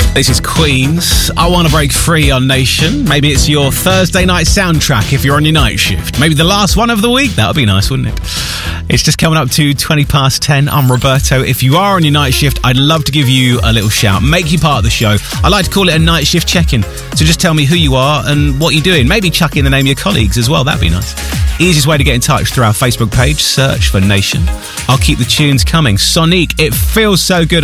This is Queens. I Want to Break Free on Nation. Maybe it's your Thursday night soundtrack if you're on your night shift. Maybe the last one of the week. That would be nice, wouldn't it? It's just coming up to 10:20. I'm Roberto. If you are on your night shift, I'd love to give you a little shout. Make you part of the show. I like to call it a night shift check-in. So just tell me who you are and what you're doing. Maybe chuck in the name of your colleagues as well. That'd be nice. Easiest way to get in touch through our Facebook page. Search for Nation. I'll keep the tunes coming. Sonique, It Feels So Good.